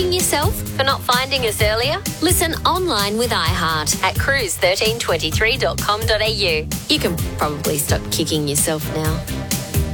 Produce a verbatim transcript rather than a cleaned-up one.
kicking yourself for not finding us earlier? Listen online with iHeart at cruise one three two three dot com dot a u. You can probably stop kicking yourself now.